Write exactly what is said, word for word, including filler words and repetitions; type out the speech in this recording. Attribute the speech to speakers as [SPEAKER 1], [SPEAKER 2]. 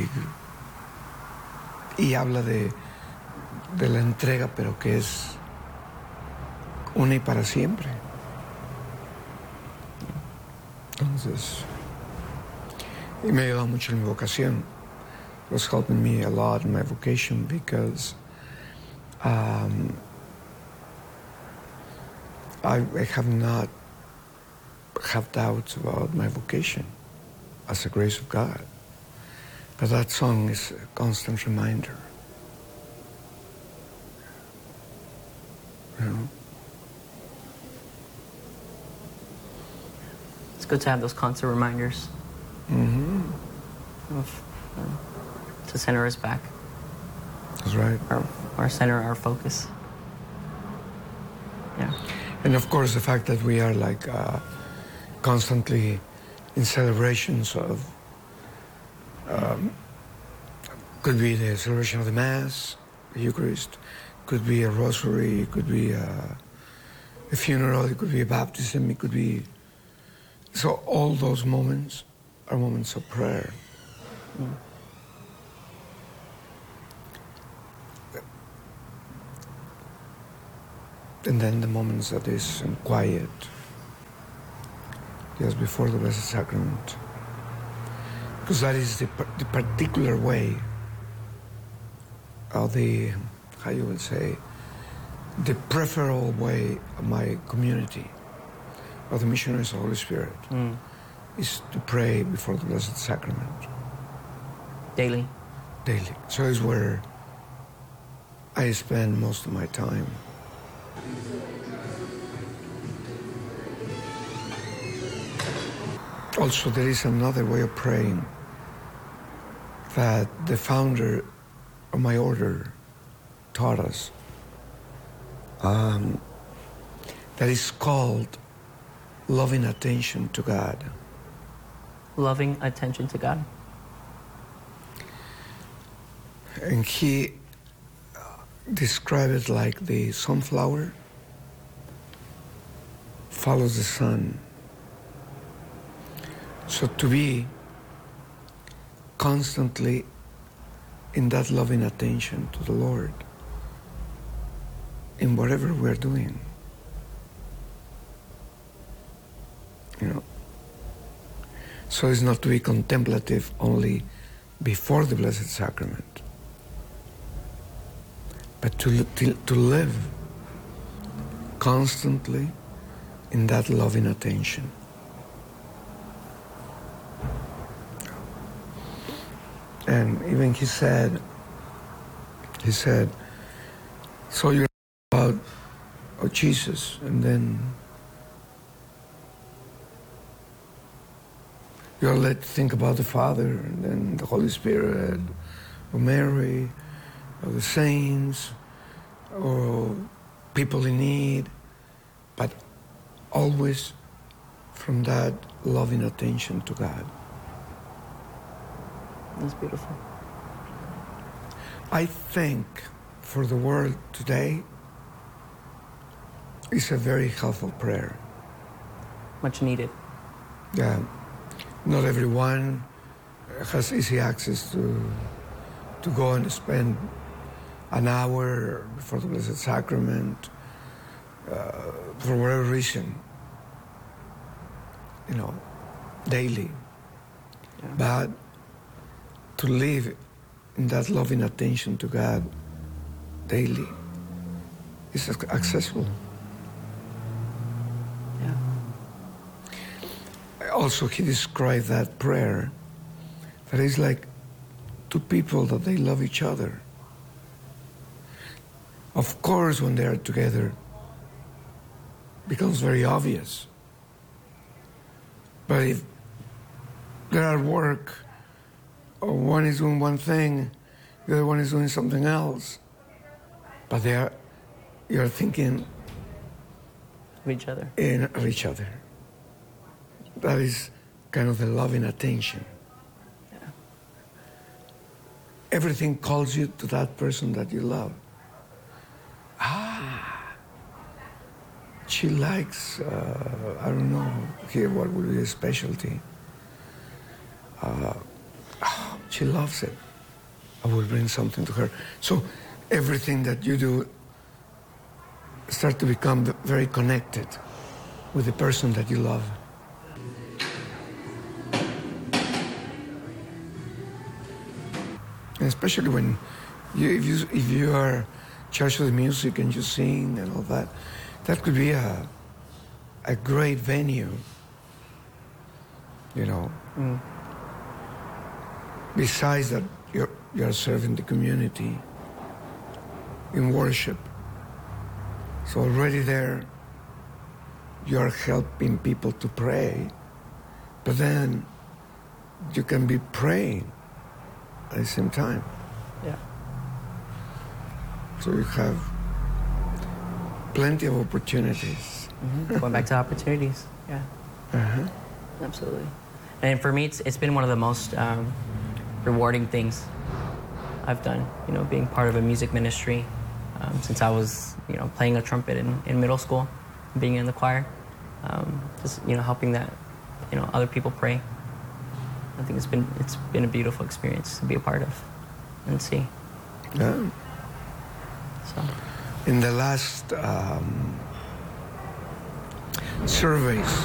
[SPEAKER 1] y habla de, de la entrega, pero que es una y para siempre. Entonces, y me ha ayudado mucho en mi vocación. It was helping me a lot in my vocation because um, I, I have not have doubts about my vocation as a grace of God. But that song is a constant reminder. You know?
[SPEAKER 2] It's good to have those constant reminders.
[SPEAKER 1] Mm-hmm.
[SPEAKER 2] Of, uh, to center us back.
[SPEAKER 1] That's right.
[SPEAKER 2] Our, our center, our focus. Yeah.
[SPEAKER 1] And of course, the fact that we are like uh, constantly in celebrations of, um, could be the celebration of the Mass, the Eucharist, could be a rosary, it could be a, a funeral, it could be a baptism, it could be... So all those moments are moments of prayer.
[SPEAKER 2] Mm.
[SPEAKER 1] And then the moments that is in quiet, just before the Blessed Sacrament. Because that is the, the particular way of the, how you would say, the preferable way of my community, of the missionaries of the Holy Spirit,
[SPEAKER 2] Mm.
[SPEAKER 1] is to pray before the Blessed Sacrament.
[SPEAKER 2] Daily.
[SPEAKER 1] Daily. So it's where I spend most of my time. Also, there is another way of praying that the founder of my order taught us. Um, that is called loving attention to God.
[SPEAKER 2] Loving attention to God.
[SPEAKER 1] And he uh, described it like the sunflower follows the sun. So to be constantly in that loving attention to the Lord in whatever we're doing. You know. So it's not to be contemplative only before the Blessed Sacrament, but to, to, to live constantly in that loving attention. And even he said, he said, so you're about oh, Jesus, and then you're led to think about the Father, and then the Holy Spirit, or Mary, or the saints, or people in need, but always from that loving attention to God.
[SPEAKER 2] That's beautiful.
[SPEAKER 1] I think for the world today, it's a very helpful prayer.
[SPEAKER 2] Much needed.
[SPEAKER 1] Yeah, not everyone has easy access to to go and spend an hour before the Blessed Sacrament uh, for whatever reason, you know, daily.
[SPEAKER 2] Yeah.
[SPEAKER 1] But to live in that loving attention to God daily is accessible.
[SPEAKER 2] Yeah.
[SPEAKER 1] Also, he described that prayer that is like two people that they love each other. Of course, when they are together, it becomes very obvious. But if they're at work, or one is doing one thing, the other one is doing something else, but they are, you're thinking
[SPEAKER 2] Of each other.
[SPEAKER 1] in, of each other. That is kind of the loving attention.
[SPEAKER 2] Yeah.
[SPEAKER 1] Everything calls you to that person that you love. Ah, she likes, uh, I don't know, here what would be a specialty. Uh, oh, she she loves it, I will bring something to her. So everything that you do start to become very connected with the person that you love. And especially when you, if you if you are charged with music and you sing and all that, that could be a a great venue. You know.
[SPEAKER 2] Mm.
[SPEAKER 1] Besides that, you're you're serving the community in worship. So already there, you're helping people to pray, but then you can be praying at the same time.
[SPEAKER 2] Yeah.
[SPEAKER 1] So you have plenty of opportunities.
[SPEAKER 2] Mm-hmm. Going back to opportunities. Yeah.
[SPEAKER 1] Uh-huh.
[SPEAKER 2] Absolutely. And for me, it's, it's been one of the most um, rewarding things I've done, you know, being part of a music ministry um, since I was, you know, playing a trumpet in, in middle school, being in the choir, um, just, you know, helping that, you know, other people pray. I think it's been, it's been a beautiful experience to be a part of and see.
[SPEAKER 1] Yeah.
[SPEAKER 2] So.
[SPEAKER 1] In the last um, surveys